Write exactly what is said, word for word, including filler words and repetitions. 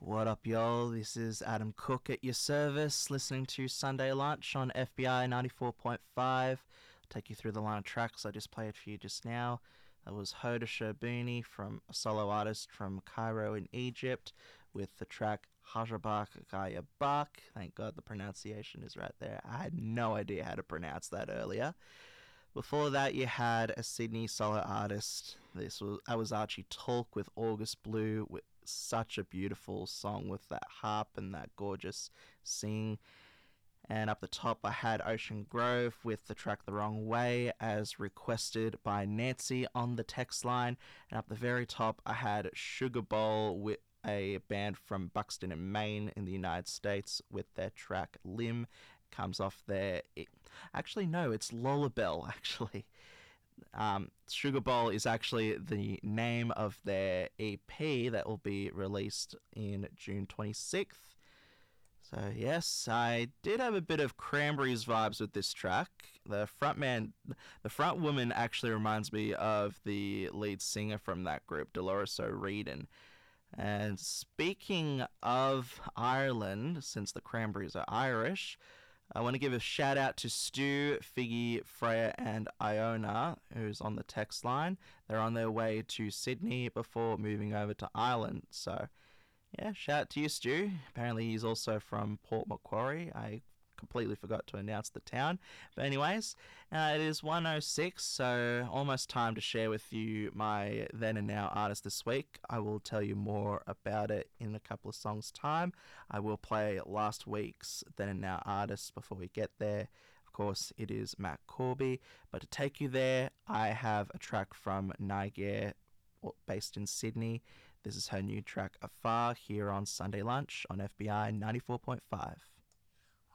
What up, y'all? This is Adam Cook at your service, listening to Sunday Lunch on F B I ninety-four point five. I'll take you through the line of tracks I just played for you just now. That was Hoda Sherbini, from a solo artist from Cairo in Egypt, with the track Hajabak Gaya Bak. Thank God the pronunciation is right there. I had no idea how to pronounce that earlier. Before that, you had a Sydney solo artist. This was that was Archie Tulk with August Blue, with such a beautiful song with that harp and that gorgeous sing. And up the top, I had Ocean Grove with the track The Wrong Way, as requested by Nancy on the text line. And up the very top, I had Sugar Bowl, with a band from Buxton in Maine in the United States, with their track Limb. Comes off there. It, actually, no, it's Lullabelle, actually. Um, Sugar Bowl is actually the name of their E P that will be released in June twenty-sixth. So yes, I did have a bit of Cranberries vibes with this track. The frontman, the front woman actually reminds me of the lead singer from that group, Dolores O'Riordan. And speaking of Ireland, since the Cranberries are Irish, I want to give a shout out to Stu, Figgy, Freya and Iona, who's on the text line. They're on their way to Sydney before moving over to Ireland. So, yeah, shout out to you, Stu. Apparently he's also from Port Macquarie. I completely forgot to announce the town. But anyways, uh, it is one oh six, so almost time to share with you my then and now artist this week. I will tell you more about it in a couple of songs' time. I will play last week's then and now artist before we get there. Of course, it is Matt Corby. But to take you there, I have a track from Niger, based in Sydney. This is her new track Afar, here on Sunday Lunch on F B I ninety-four point five.